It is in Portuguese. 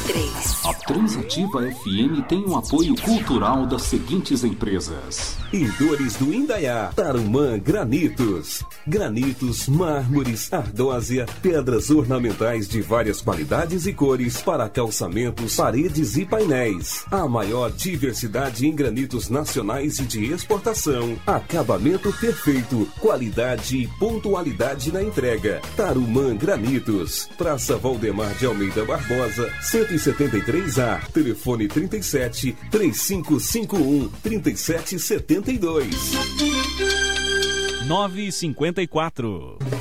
93. A Transativa FM tem um apoio cultural das seguintes empresas: Indores do Indaiá, Tarumã Granitos. Granitos, mármores, ardósia, pedras ornamentais de várias qualidades e cores para calçamentos, paredes e painéis. A maior diversidade em granitos nacionais e de exportação. Acabamento perfeito, qualidade e pontualidade na entrega. Tarumã Granitos, Praça Valdemar de Almeida Barbosa, 173A, telefone 37 3551 3772. 9h54.